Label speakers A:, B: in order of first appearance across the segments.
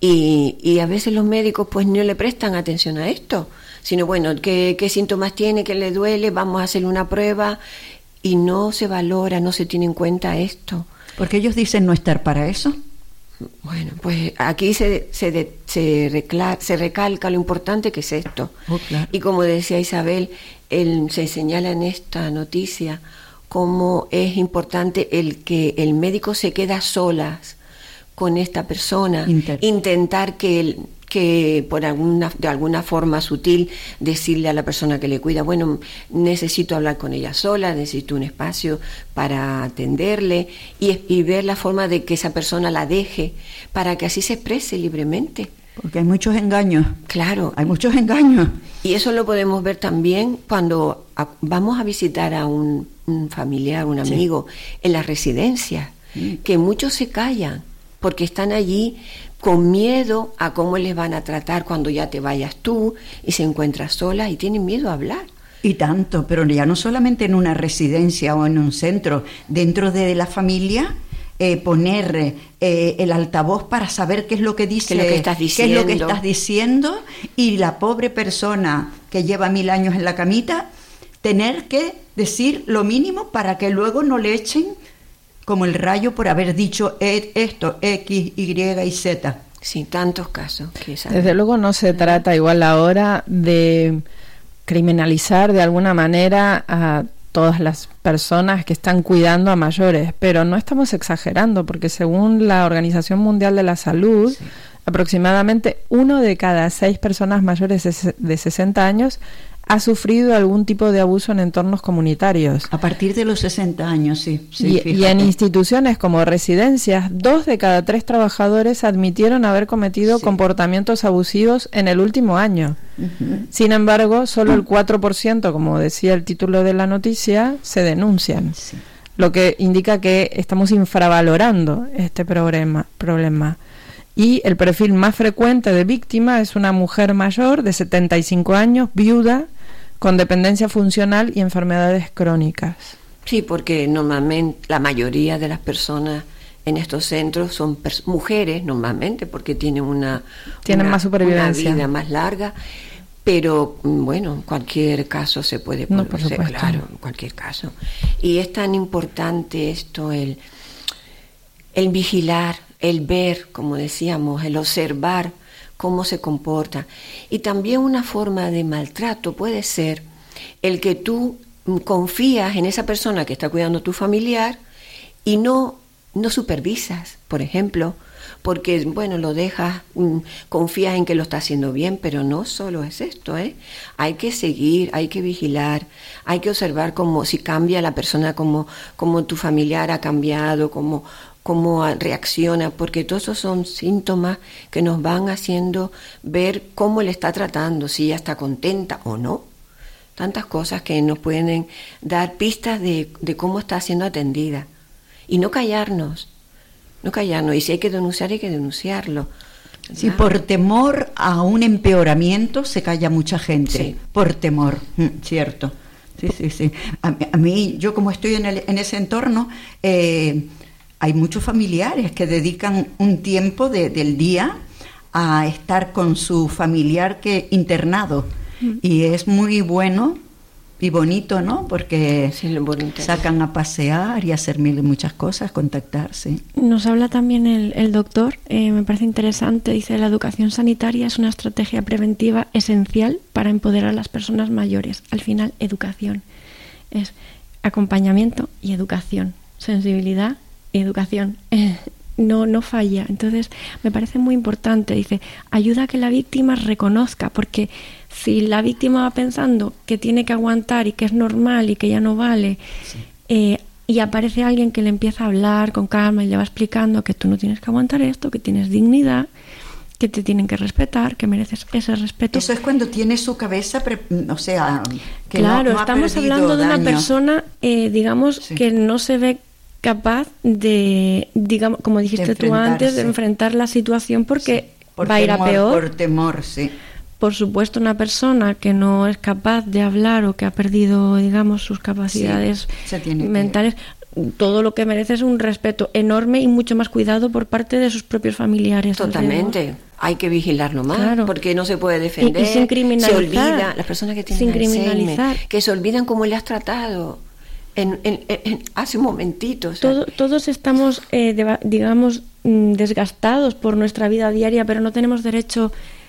A: Y a veces los médicos pues no le prestan atención a esto, sino bueno, ¿qué síntomas tiene? ¿Qué le duele? Vamos a hacerle una prueba, y no se valora, no se tiene en cuenta esto.
B: Porque ellos dicen no estar para eso.
A: Bueno, pues aquí se recalca lo importante que es esto.
B: Claro.
A: Y como decía Isabel, se señala en esta noticia cómo es importante el que el médico se queda solas con esta persona, intentar que de alguna forma sutil decirle a la persona que le cuida, bueno, necesito hablar con ella sola, necesito un espacio para atenderle, y ver la forma de que esa persona la deje para que así se exprese libremente.
B: Porque hay muchos engaños.
A: Claro.
B: Hay muchos engaños.
A: Y eso lo podemos ver también cuando vamos a visitar a un familiar, un amigo, en las residencias, que muchos se callan porque están allí con miedo a cómo les van a tratar cuando ya te vayas tú y se encuentran solas y tienen miedo a hablar.
B: Y tanto, pero ya no solamente en una residencia o en un centro, dentro de la familia, poner el altavoz para saber qué es lo que dice,
A: qué es lo que estás diciendo,
B: y la pobre persona que lleva 1000 años en la camita, tener que decir lo mínimo para que luego no le echen como el rayo por haber dicho esto, X, Y y Z.
A: Sí, tantos casos.
C: Desde luego no se trata igual ahora de criminalizar de alguna manera a todas las personas que están cuidando a mayores, pero no estamos exagerando, porque según la Organización Mundial de la Salud, aproximadamente 1 de cada 6 personas mayores de 60 años ha sufrido algún tipo de abuso en entornos comunitarios.
B: A partir de los 60 años, sí.
C: Y en instituciones como residencias, 2 de cada 3 trabajadores admitieron haber cometido comportamientos abusivos en el último año. Uh-huh. Sin embargo, solo el 4%, como decía el título de la noticia, se denuncian. Sí. Lo que indica que estamos infravalorando este problema. Y el perfil más frecuente de víctima es una mujer mayor de 75 años, viuda, con dependencia funcional y enfermedades crónicas.
A: Sí, porque normalmente la mayoría de las personas en estos centros son mujeres, normalmente, porque tienen
C: más supervivencia,
A: una vida más larga. Pero bueno, cualquier caso se puede producir, claro, cualquier caso. Y es tan importante esto, el vigilar, el ver, como decíamos, el observar cómo se comporta. Y también una forma de maltrato puede ser el que tú confías en esa persona que está cuidando a tu familiar y no supervisas, por ejemplo, porque, bueno, lo dejas, confías en que lo está haciendo bien, pero no solo es esto, Hay que seguir, hay que vigilar, hay que observar cómo si cambia la persona, cómo tu familiar ha cambiado, cómo reacciona, porque todos esos son síntomas que nos van haciendo ver cómo le está tratando, si ella está contenta o no. Tantas cosas que nos pueden dar pistas de cómo está siendo atendida. Y no callarnos. Y si hay que denunciarlo.
B: Sí, por temor a un empeoramiento se calla mucha gente. Sí. Por temor, cierto. Sí. A mí, yo como estoy en ese entorno, hay muchos familiares que dedican un tiempo del día a estar con su familiar internado. Y es muy bueno y bonito, ¿no? Porque sacan a pasear y a hacer muchas cosas, contactarse.
D: Nos habla también el doctor, me parece interesante, dice: la educación sanitaria es una estrategia preventiva esencial para empoderar a las personas mayores. Al final, educación es acompañamiento y educación, sensibilidad y educación. No falla. Entonces me parece muy importante, dice, ayuda a que la víctima reconozca, porque si la víctima va pensando que tiene que aguantar y que es normal y que ya no vale, y aparece alguien que le empieza a hablar con calma y le va explicando que tú no tienes que aguantar esto, que tienes dignidad, que te tienen que respetar, que mereces ese respeto.
B: Eso es cuando tiene su cabeza, que
D: claro,
B: no
D: estamos hablando de una persona, que no se ve capaz de, digamos, como dijiste tú antes, de enfrentar la situación porque va a ir a peor.
B: Por temor, sí.
D: Por supuesto, una persona que no es capaz de hablar o que ha perdido, digamos, sus capacidades mentales, todo lo que merece es un respeto enorme y mucho más cuidado por parte de sus propios familiares.
A: Totalmente. hay que vigilarlo más,
D: claro,
A: porque no se puede defender,
D: y sin criminalizar,
A: se olvida, las personas que tienen Alzheimer, que se olvidan cómo le has tratado hace un momentito. O sea.
D: Todos estamos, digamos, desgastados por nuestra vida diaria, pero no tenemos derecho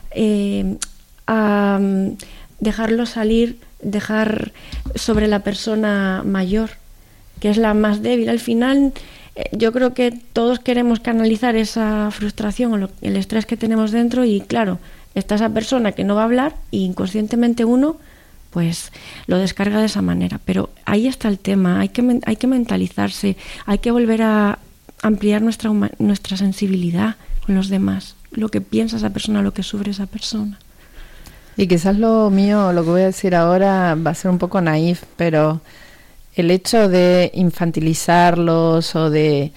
D: a dejarlo salir, dejar sobre la persona mayor, que es la más débil. Al final, yo creo que todos queremos canalizar esa frustración o el estrés que tenemos dentro, y claro, está esa persona que no va a hablar y inconscientemente uno pues lo descarga de esa manera. Pero ahí está el tema, hay que mentalizarse, hay que volver a ampliar nuestra sensibilidad con los demás, lo que piensa esa persona, lo que sufre esa persona.
C: Y quizás lo que voy a decir ahora va a ser un poco naif, pero el hecho de infantilizarlos o de,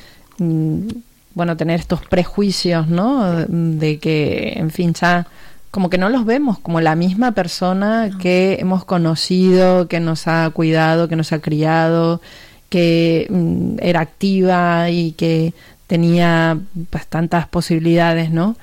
C: tener estos prejuicios, ¿no? De que, en fin, ya como que no los vemos como la misma persona que hemos conocido, que nos ha cuidado, que nos ha criado, que era activa y que tenía bastantes posibilidades, ¿no?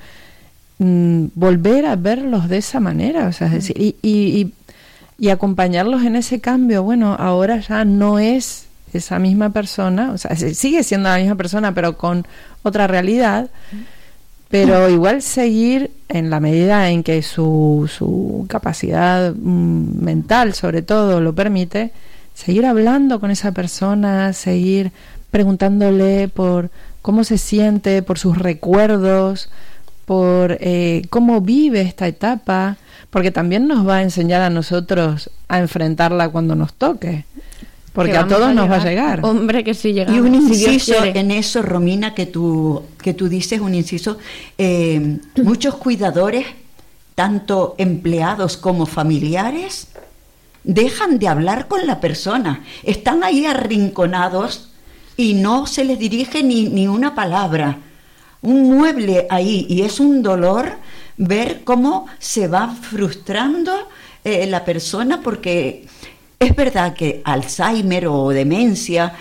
C: Volver a verlos de esa manera, o sea, es decir, y acompañarlos en ese cambio. Bueno, ahora ya no es esa misma persona, o sea, sigue siendo la misma persona, pero con otra realidad, pero igual seguir, en la medida en que su capacidad mental, sobre todo, lo permite, seguir hablando con esa persona, seguir preguntándole por cómo se siente, por sus recuerdos, por cómo vive esta etapa, porque también nos va a enseñar a nosotros a enfrentarla cuando nos toque, porque a todos nos va a llegar.
D: Hombre, que sí llegamos.
B: Y un inciso en eso, Romina, que tú dices, un inciso, muchos cuidadores, tanto empleados como familiares, dejan de hablar con la persona, están ahí arrinconados y no se les dirige ni una palabra. Un mueble ahí, y es un dolor ver cómo se va frustrando la persona, porque es verdad que Alzheimer o demencia,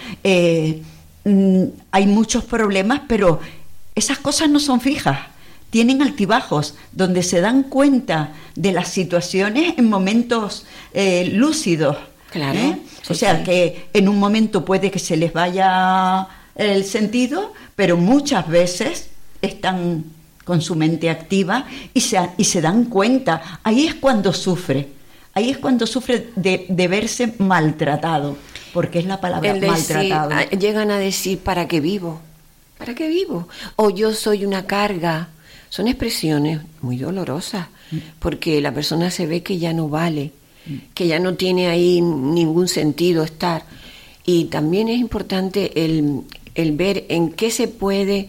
B: hay muchos problemas, pero esas cosas no son fijas, tienen altibajos, donde se dan cuenta de las situaciones en momentos lúcidos.
A: Claro.
B: O sea, que en un momento puede que se les vaya el sentido, pero muchas veces están con su mente activa y se dan cuenta. Ahí es cuando sufre de verse maltratado, porque es la palabra maltratado.
A: Llegan a decir, ¿para qué vivo? ¿Para qué vivo? O yo soy una carga. Son expresiones muy dolorosas, porque la persona se ve que ya no vale, que ya no tiene ahí ningún sentido estar. Y también es importante el ver en qué se puede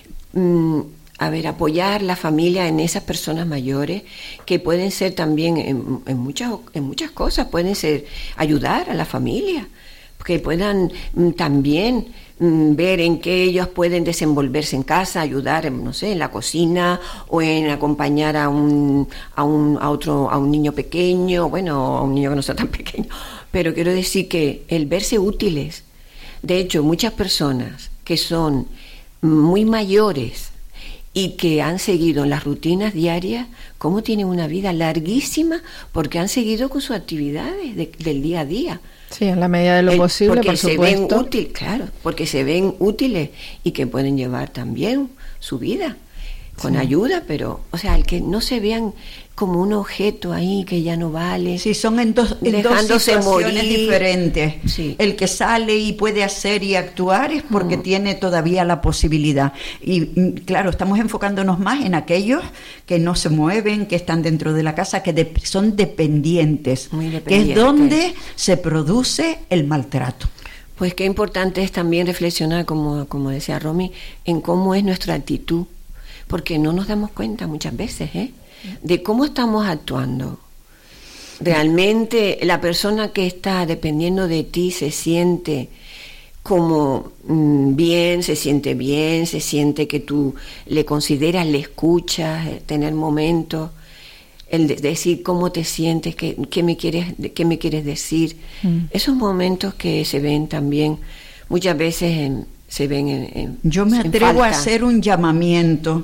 A: apoyar la familia en esas personas mayores, que pueden ser también en muchas cosas, pueden ser ayudar a la familia, que puedan también ver en qué ellos pueden desenvolverse en casa, ayudar, no sé, en la cocina, o en acompañar a un niño pequeño, bueno, a un niño que no sea tan pequeño, pero quiero decir que el verse útiles. De hecho, muchas personas que son muy mayores y que han seguido las rutinas diarias, cómo tienen una vida larguísima, porque han seguido con sus actividades del día a día.
C: Sí, en la medida de lo posible, por supuesto.
A: Porque se ven útiles, claro, porque se ven útiles y que pueden llevar también su vida con ayuda, pero, o sea, el que no se vean como un objeto ahí que ya no vale.
B: Sí, son en dos situaciones morir diferentes.
A: Sí.
B: El que sale y puede hacer y actuar es porque tiene todavía la posibilidad. Y claro, estamos enfocándonos más en aquellos que no se mueven, que están dentro de la casa, que son dependientes, que es donde se produce el maltrato.
A: Pues qué importante es también reflexionar, como decía Romy, en cómo es nuestra actitud, porque no nos damos cuenta muchas veces, de cómo estamos actuando. Realmente la persona que está dependiendo de ti se siente como bien, se siente que tú le consideras, le escuchas, tener momentos, el decir cómo te sientes, qué me quieres decir. Esos momentos que se ven también muchas veces se ven en
B: Yo me atrevo
A: falta.
B: a hacer un llamamiento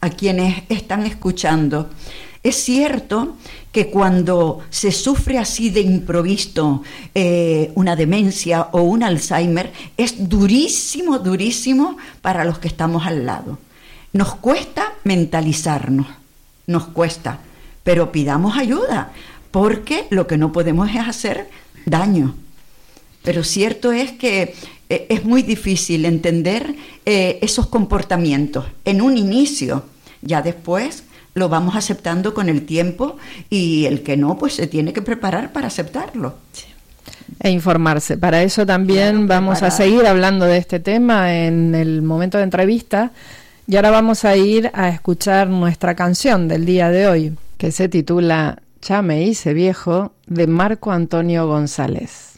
B: a quienes están escuchando. Es cierto que cuando se sufre así de improviso una demencia o un Alzheimer, es durísimo, durísimo para los que estamos al lado. Nos cuesta mentalizarnos, nos cuesta, pero pidamos ayuda, porque lo que no podemos es hacer daño. Pero cierto es que es muy difícil entender esos comportamientos en un inicio, ya después lo vamos aceptando con el tiempo, y el que no, pues se tiene que preparar para aceptarlo.
C: Sí. E informarse. Para eso también vamos a seguir hablando de este tema en el momento de entrevista, y ahora vamos a ir a escuchar nuestra canción del día de hoy, que se titula Ya me hice viejo, de Marco Antonio González.